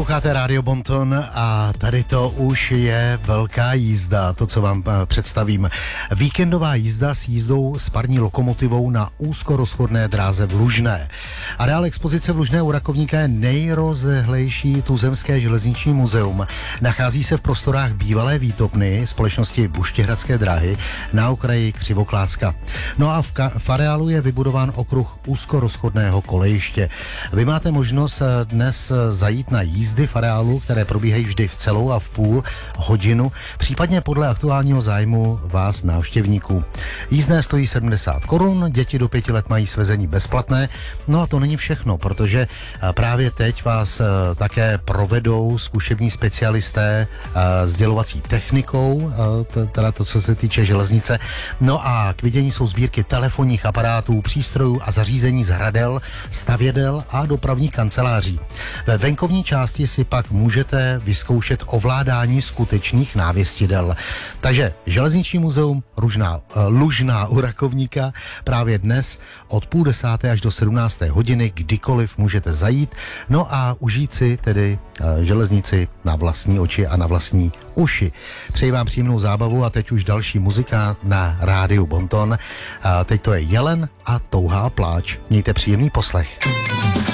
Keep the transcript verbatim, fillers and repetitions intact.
Posloucháte Rádio Bonton a tady to už je velká jízda, to, co vám představím. Víkendová jízda s jízdou s parní lokomotivou na úzkorozchodné dráze v Lužné. Areál expozice v Lužné u Rakovníka je nejrozlehlejší tuzemské železniční muzeum. Nachází se v prostorách bývalé výtopny společnosti Buštěhradské dráhy na okraji Křivoklácka. No a v, ka- v areálu je vybudován okruh úzkorozchodného kolejiště. Vy máte možnost dnes zajít na jízdy v areálu, které probíhají vždy v celou a v půl hodinu, případně podle aktuálního zájmu vás návštěvníků. Jízdné stojí sedmdesát korun, děti do pěti let mají svezení bezplatné, no a to není všechno, protože právě teď vás také provedou zkušební specialisté sdělovací technikou, teda to, co se týče železnice, no a k vidění jsou sbírky telefonních aparátů, přístrojů a zařízení z hradel, stavědel a dopravních kanceláří. Ve venkovní části si pak můžete vyzkoušet ovládání skutečných návěstidel. Takže Železniční muzeum Ružná, Lužná u Rakovníka právě dnes od půl desáté až do sedmnácté hodiny kdykoliv můžete zajít, no a užít si tedy železnici na vlastní oči a na vlastní uši. Přeji vám příjemnou zábavu a teď už další muzika na Rádiu Bonton. A teď to je Jelen a Touhá pláč. Mějte příjemný poslech.